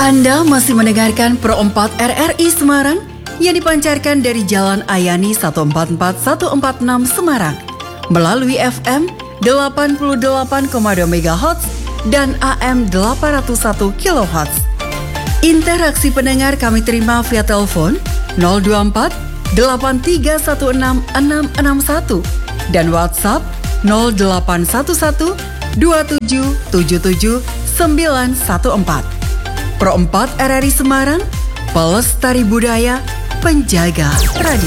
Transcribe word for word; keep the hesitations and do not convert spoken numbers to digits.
Anda masih mendengarkan Pro empat R R I Semarang yang dipancarkan dari Jalan Ayani satu empat empat satu empat enam Semarang melalui F M delapan puluh delapan koma dua megahertz dan A M delapan ratus satu kilohertz. Interaksi pendengar kami terima via telepon nol dua empat delapan tiga satu enam enam enam satu dan WhatsApp nol delapan satu satu dua tujuh tujuh tujuh sembilan satu empat. Pro empat R R I Semarang, pelestari budaya, penjaga tradisi.